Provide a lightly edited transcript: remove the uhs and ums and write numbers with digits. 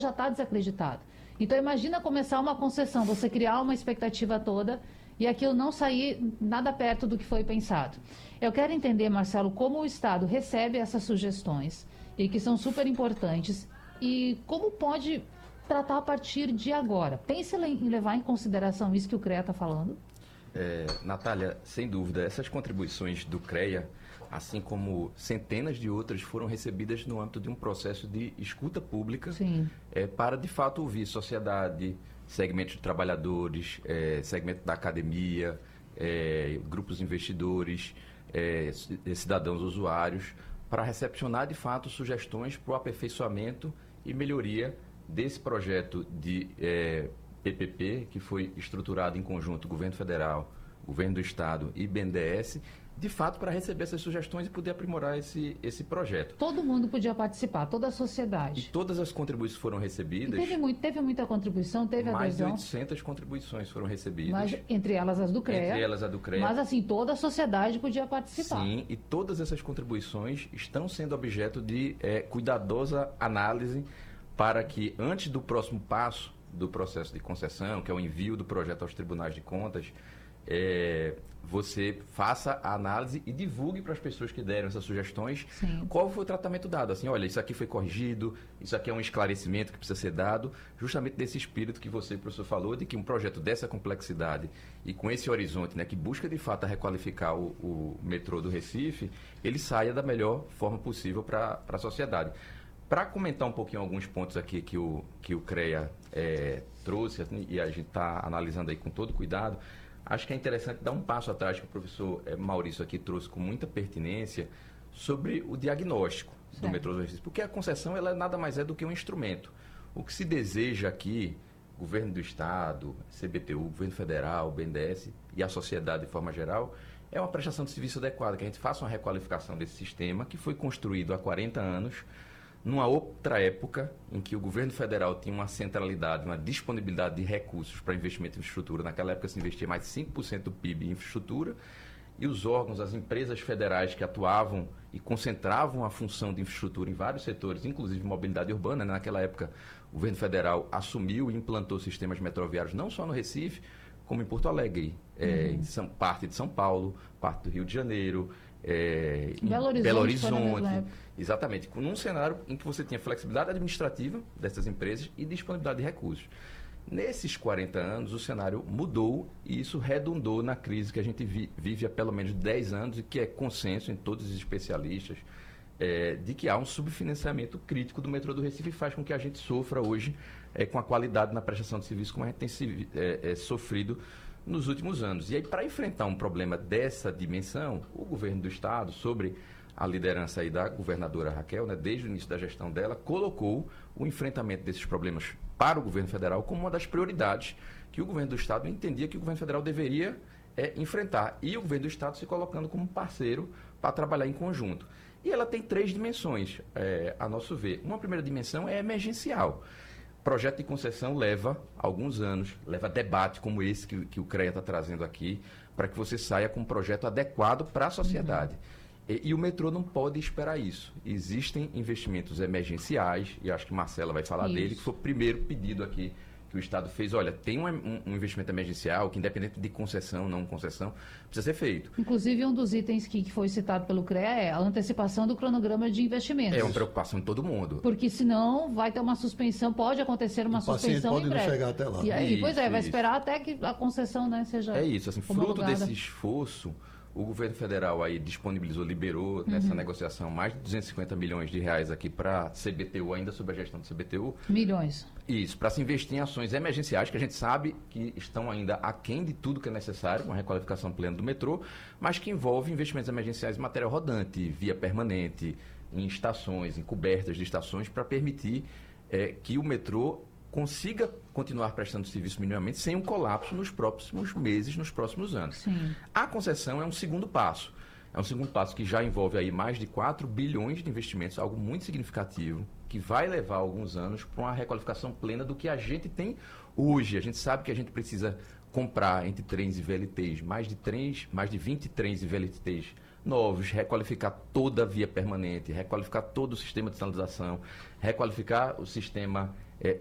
já está desacreditado. Então, imagina começar uma concessão, você criar uma expectativa toda e aquilo não sair nada perto do que foi pensado. Eu quero entender, Marcelo, como o Estado recebe essas sugestões, e que são super importantes, e como pode tratar a partir de agora. Pense em levar em consideração isso que o CREA está falando? Natália, sem dúvida, essas contribuições do CREA, assim como centenas de outras, foram recebidas no âmbito de um processo de escuta pública para, de fato, ouvir sociedade, segmentos de trabalhadores, segmento da academia, grupos investidores, cidadãos usuários, para recepcionar, de fato, sugestões para o aperfeiçoamento e melhoria desse projeto de PPP, que foi estruturado em conjunto Governo Federal, Governo do Estado e BNDES, de fato para receber essas sugestões e poder aprimorar esse projeto. Todo mundo podia participar, toda a sociedade. E todas as contribuições foram recebidas. E teve muita contribuição, teve mais adesão. Mais de 800 contribuições foram recebidas. Mas, entre elas as do CREA. Entre elas a do CREA. Mas assim, toda a sociedade podia participar. Sim, e todas essas contribuições estão sendo objeto de cuidadosa análise para que, antes do próximo passo do processo de concessão, que é o envio do projeto aos tribunais de contas, você faça a análise e divulgue para as pessoas que deram essas sugestões qual foi o tratamento dado. Assim, olha, isso aqui foi corrigido, isso aqui é um esclarecimento que precisa ser dado, justamente desse espírito que você, professor, falou, de que um projeto dessa complexidade e com esse horizonte, né, que busca de fato requalificar o metrô do Recife, ele saia da melhor forma possível para a sociedade. Para comentar um pouquinho alguns pontos aqui que o CREA trouxe, assim, e a gente está analisando aí com todo cuidado, acho que é interessante dar um passo atrás, que o professor Maurício aqui trouxe com muita pertinência, sobre o diagnóstico do metrô do Recife. Porque a concessão ela nada mais é do que um instrumento. O que se deseja aqui, Governo do Estado, CBTU, Governo Federal, BNDES e a sociedade de forma geral, é uma prestação de serviço adequada, que a gente faça uma requalificação desse sistema que foi construído há 40 anos, numa outra época em que o governo federal tinha uma centralidade, uma disponibilidade de recursos para investimento em infraestrutura. Naquela época se investia mais de 5% do PIB em infraestrutura, e os órgãos, as empresas federais que atuavam e concentravam a função de infraestrutura em vários setores, inclusive mobilidade urbana, né? Naquela época o governo federal assumiu e implantou sistemas metroviários não só no Recife, como em Porto Alegre, parte de São Paulo, parte do Rio de Janeiro, Belo Horizonte, exatamente, num cenário em que você tinha flexibilidade administrativa dessas empresas e disponibilidade de recursos. Nesses 40 anos, o cenário mudou e isso redundou na crise que a gente vive há pelo menos 10 anos e que é consenso em todos os especialistas de que há um subfinanciamento crítico do metrô do Recife e faz com que a gente sofra hoje com a qualidade na prestação de serviço como a gente tem sofrido nos últimos anos. E aí, para enfrentar um problema dessa dimensão, o governo do Estado, sobre a liderança aí da governadora Raquel, né, desde o início da gestão dela, colocou o enfrentamento desses problemas para o governo federal como uma das prioridades que o governo do Estado entendia que o governo federal deveria enfrentar. E o governo do Estado se colocando como parceiro para trabalhar em conjunto. E ela tem 3 dimensões, a nosso ver. Uma primeira dimensão é emergencial. Projeto de concessão leva alguns anos, leva debate como esse que o CREA está trazendo aqui, para que você saia com um projeto adequado para a sociedade. E o metrô não pode esperar isso. Existem investimentos emergenciais, e acho que Marcela vai falar dele, que foi o primeiro pedido aqui que o Estado fez. Olha, tem um investimento emergencial que, independente de concessão ou não concessão, precisa ser feito. Inclusive, um dos itens que foi citado pelo CREA é a antecipação do cronograma de investimentos. É uma preocupação de todo mundo. Porque senão vai ter uma suspensão, pode acontecer uma suspensão em breve. Pode não chegar até lá. E aí, vai esperar até que a concessão, né, seja assim, fruto desse esforço, o governo federal aí disponibilizou, liberou nessa negociação mais de 250 milhões de reais aqui para CBTU, ainda sob a gestão do CBTU. Milhões. Isso, para se investir em ações emergenciais, que a gente sabe que estão ainda aquém de tudo que é necessário, com a requalificação plena do metrô, mas que envolve investimentos emergenciais em material rodante, via permanente, em estações, em cobertas de estações, para permitir que o metrô consiga continuar prestando serviço minimamente sem um colapso nos próximos meses, nos próximos anos. Sim. A concessão é um segundo passo. É um segundo passo que já envolve aí mais de 4 bilhões de investimentos, algo muito significativo, que vai levar alguns anos para uma requalificação plena do que a gente tem hoje. A gente sabe que a gente precisa comprar entre trens e VLTs, mais de 20 trens e VLTs novos, requalificar toda a via permanente, requalificar todo o sistema de sinalização, requalificar o sistema